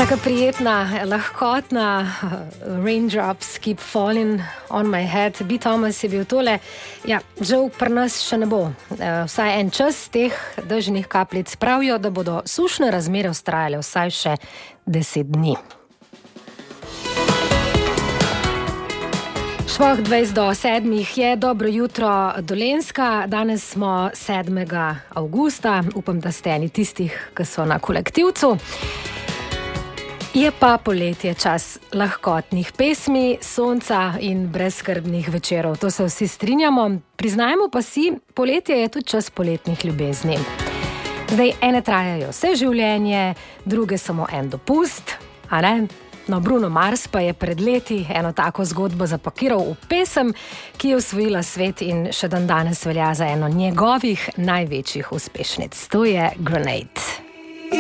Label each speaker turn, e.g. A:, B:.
A: Taka prijetna, lahkotna Raindrops Keep Falling on My Head. B. Thomas je bil tole. Ja, žal pri nas še ne bo. Vsaj en čas teh dežnih kapljic. Pravijo, da bodo sušne razmere vztrajale vsaj še 10 dni. Švoh 20 do 7 je dobro jutro Dolenjska. Danes smo 7. avgusta. Upam, da ste eni tistih, ki so na kolektivcu. Je pa poletje čas lahkotnih pesmi, sonca in brezskrbnih večerov. To se vsi strinjamo. Priznajmo pa si, poletje je tudi čas poletnih ljubezni. Zdaj, ene trajajo vse življenje, druge samo en dopust, a ne? No, Bruno Mars pa je pred leti eno tako zgodbo zapakiral v pesem, ki je osvojila svet in še dandanes velja za eno njegovih največjih uspešnic. To je Grenade.